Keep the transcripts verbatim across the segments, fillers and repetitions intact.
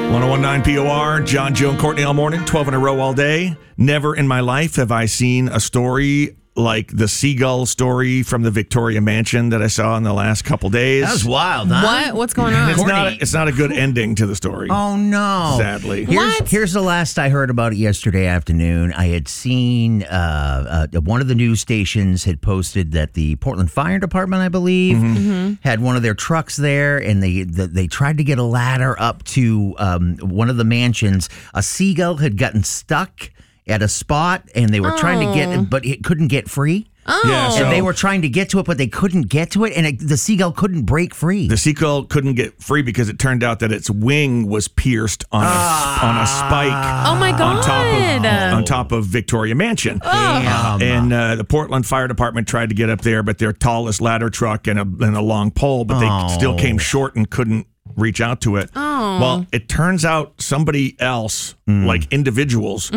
one oh one point nine P O R, John, Joe, and Courtney all morning, twelve in a row all day. Never in my life have I seen a story like the seagull story from the Victoria Mansion that I saw in the last couple days. That was wild, huh? What? What's going on? It's not, a, it's not a good ending to the story. Oh, no. Sadly. Here's, What? here's the last I heard about it yesterday afternoon. I had seen uh, uh, one of the news stations had posted that the Portland Fire Department, I believe, Mm-hmm. had one of their trucks there, and they the, they tried to get a ladder up to um, one of the mansions. A seagull had gotten stuck at a spot, and they were Oh. trying to get it, but it couldn't get free. Oh. Yeah, so- And they were trying to get to it, but they couldn't get to it, and it, the seagull couldn't break free. The seagull couldn't get free because it turned out that its wing was pierced on a, on a spike Oh, my God. on top of on top of Victoria Mansion. Damn. And uh, the Portland Fire Department tried to get up there, but their tallest ladder truck and a, and a long pole, but they Oh. still came short and couldn't reach out to it. Oh. Well, it turns out somebody else, like individuals,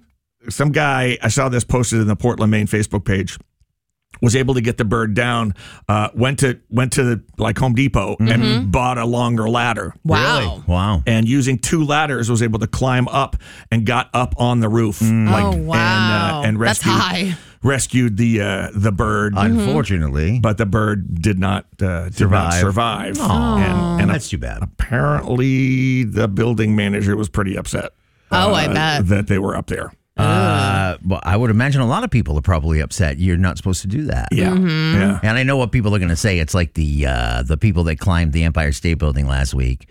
some guy, I saw this posted in the Portland, Maine Facebook page, was able to get the bird down, uh, went to went to the, like Home Depot and bought a longer ladder. Wow. Really? Wow. And using two ladders, was able to climb up and got up on the roof. Like, Oh, wow. And, uh, and That's rescued, high. rescued the uh, the bird. Unfortunately. But the bird did not uh, did not Survive. survive. Aw. And, and That's too bad. apparently, the building manager was pretty upset. Oh, I uh, bet. that they were up there. Uh, well, I would imagine a lot of people are probably upset. You're not supposed to do that. Yeah, yeah. And I know what people are going to say. It's like the uh, the people that climbed the Empire State Building last week.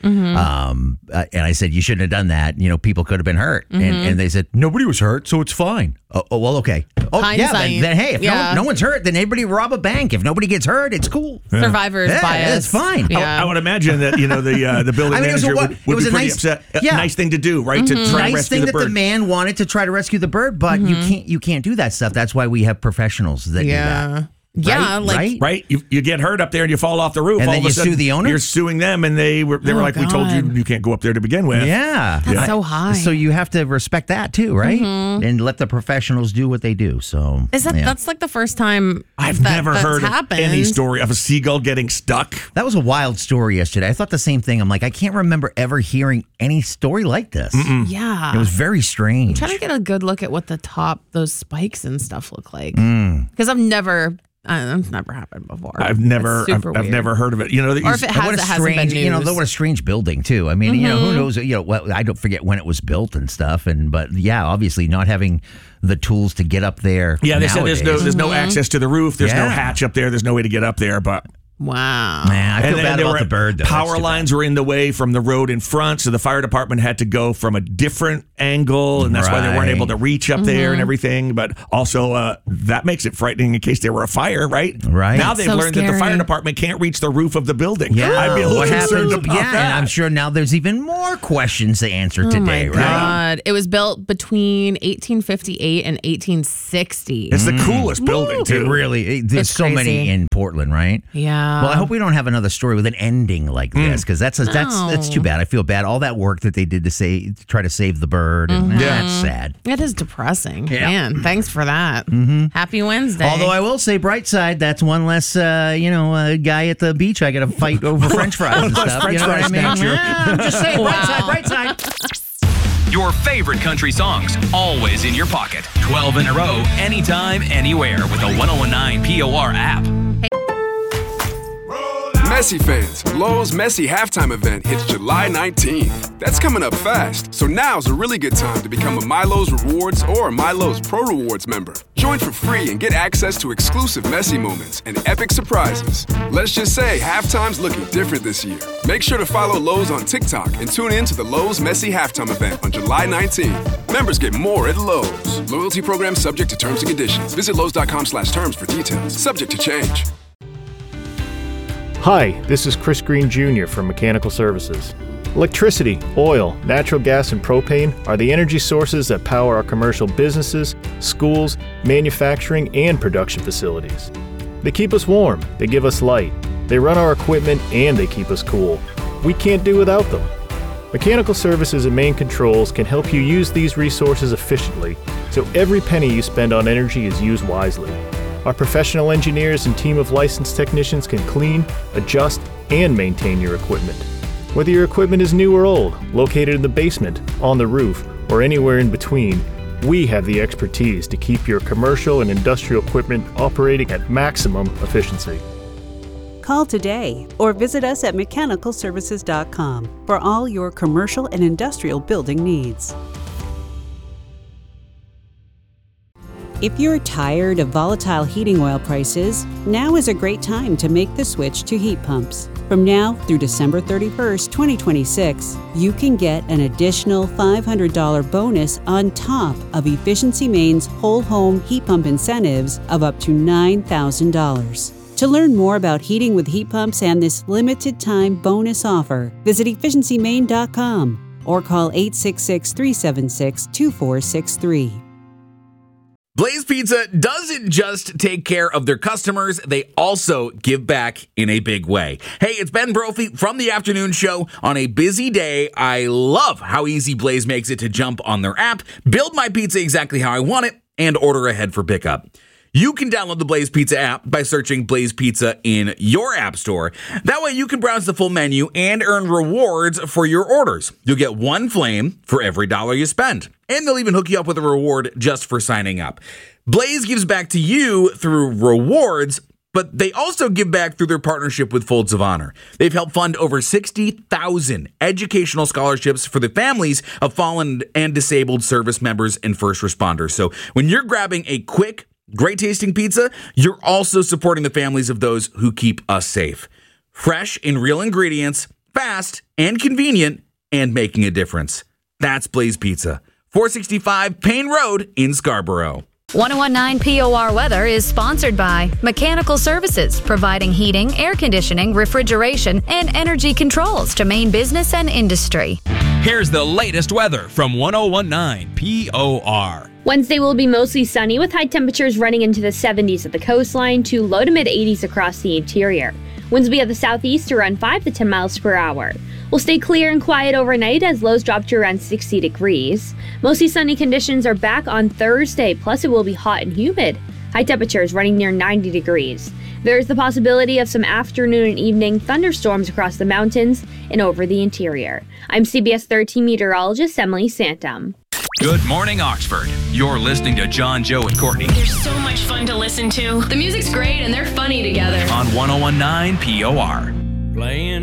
Um, uh, and I said, you shouldn't have done that. You know, people could have been hurt. And, and they said, nobody was hurt, so it's fine. Oh, oh well, okay. Oh, yeah. Then, Hindsight. then hey, if Yeah. no, no one's hurt, then everybody rob a bank. If nobody gets hurt, it's cool. Survivor's Yeah, bias. it's fine. Yeah. I would imagine that, you know, the uh, the building I mean, it was a manager wa- would, it would was be a pretty nice- upset. A yeah. nice thing to do, right? To try and Nice rescue thing the that bird. the man wanted to try to rescue the bird, but you can't you can't do that stuff. That's why we have professionals that do that. yeah. Yeah. Right? Like, Right? Right, you, you get hurt up there and you fall off the roof. And all then of a you sue sudden, the owner? You're suing them, and they were they were Oh, like, "We told you God. you can't go up there to begin with." Yeah. That's so high. So you have to respect that too, right? And let the professionals do what they do. So Is that yeah. that's like the first time I've that, never that's heard happened. of any story of a seagull getting stuck. that was a wild story yesterday. I thought the same thing. I'm like, I can't remember ever hearing any story like this. Yeah. It was very strange. trying to get a good look at what the top, those spikes and stuff look like. Mm. Because I've never, uh, it's never happened before. I've never, It's I've, super I've weird. never heard of it. You know, that Or you- if it And has, what it a hasn't strange, been you know, news. what a strange building too. I mean, you know, who knows? You know, well, I don't forget when it was built and stuff. And but yeah, obviously not having the tools to get up there. yeah, they said there's no nowadays. there's no access to the roof. There's no Yeah. hatch up there. There's no way to get up there. But Wow. Man, I feel and then bad there about were the bird. Though. That's Power too lines were in the way from the road in front, so the fire department had to go from a different angle, and that's why they weren't Right. able to reach up there and everything. But also, uh, that makes it frightening in case there were a fire, right? Right. Now That's they've so learned that the fire scary. department can't reach the roof of the building. Yeah, I'd be a little what concerned happens? about Yeah, that. and I'm sure now there's even more questions to answer Oh my today, right? God. It was built between eighteen fifty-eight and eighteen sixty. It's the coolest building It too. really, it, there's It's so many crazy. in Portland, right? Yeah. Well, I hope we don't have another story with an ending like this because that's a, that's that's too bad. I feel bad. All that work that they did to say to try to save the bird, and Yeah. that's sad. It is depressing. Yeah. Man, thanks for that. Mm-hmm. Happy Wednesday. Although I will say, bright side, that's one less, uh, you know, uh, guy at the beach I got to fight over French fries and stuff. French you know what fry I mean? snatcher. Yeah, I'm just saying, bright side, Wow. bright side. Your favorite country songs, always in your pocket. twelve in a row, anytime, anywhere with the one oh one nine P O R app. Messi fans, Lowe's Messi halftime event hits July nineteenth. That's coming up fast, so now's a really good time to become a MyLowe's Rewards or MyLowe's Pro Rewards member. Join for free and get access to exclusive Messi moments and epic surprises. Let's just say halftime's looking different this year. Make sure to follow Lowe's on TikTok and tune in to the Lowe's Messi halftime event on July nineteenth. Members get more at Lowe's. Loyalty program subject to terms and conditions. Visit Lowe's.com slash terms for details. Subject to change. Hi, this is Chris Green Junior from Mechanical Services. Electricity, oil, natural gas, and propane are the energy sources that power our commercial businesses, schools, manufacturing, and production facilities. They keep us warm, they give us light, they run our equipment, and they keep us cool. We can't do without them. Mechanical Services and Main Controls can help you use these resources efficiently, so every penny you spend on energy is used wisely. Our professional engineers and team of licensed technicians can clean, adjust, and maintain your equipment. Whether your equipment is new or old, located in the basement, on the roof, or anywhere in between, we have the expertise to keep your commercial and industrial equipment operating at maximum efficiency. Call today or visit us at mechanical services dot com for all your commercial and industrial building needs. If you're tired of volatile heating oil prices, now is a great time to make the switch to heat pumps. From now through December thirty-first, twenty twenty-six, you can get an additional five hundred dollars bonus on top of Efficiency Maine's whole home heat pump incentives of up to nine thousand dollars. To learn more about heating with heat pumps and this limited time bonus offer, visit efficiency maine dot com or call eight six six, three seven six, two four six three. Blaze Pizza doesn't just take care of their customers, they also give back in a big way. Hey, it's Ben Brophy from the afternoon show. On a busy day, I love how easy Blaze makes it to jump on their app, build my pizza exactly how I want it, and order ahead for pickup. You can download the Blaze Pizza app by searching Blaze Pizza in your app store. That way you can browse the full menu and earn rewards for your orders. You'll get one flame for every dollar you spend. And they'll even hook you up with a reward just for signing up. Blaze gives back to you through rewards, but they also give back through their partnership with Folds of Honor. They've helped fund over sixty thousand educational scholarships for the families of fallen and disabled service members and first responders. So when you're grabbing a quick, great tasting pizza, you're also supporting the families of those who keep us safe. Fresh in real ingredients, fast and convenient, and making a difference. That's Blaze Pizza, four sixty-five Payne Road in Scarborough. ten nineteen P O R weather is sponsored by Mechanical Services, providing heating, air conditioning, refrigeration, and energy controls to Maine business and industry. Here's the latest weather from ten nineteen P O R. Wednesday will be mostly sunny with high temperatures running into the seventies at the coastline to low to mid eighties across the interior. Winds will be at the southeast around five to ten miles per hour. We'll stay clear and quiet overnight as lows drop to around sixty degrees. Mostly sunny conditions are back on Thursday, plus it will be hot and humid. High temperatures running near ninety degrees. There's the possibility of some afternoon and evening thunderstorms across the mountains and over the interior. I'm C B S thirteen meteorologist Emily Santum. Good morning, Oxford. You're listening to John, Joe, and Courtney They're so much fun to listen to. The music's great and they're funny together. on ten nineteen P O R. Playing